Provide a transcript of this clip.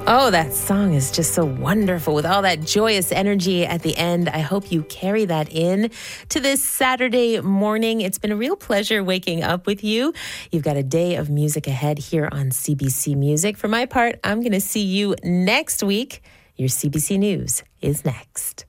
Oh, that song is just so wonderful with all that joyous energy at the end. I hope you carry that in to this Saturday morning. It's been a real pleasure waking up with you. You've got a day of music ahead here on CBC Music. For my part, I'm going to see you next week. Your CBC News is next.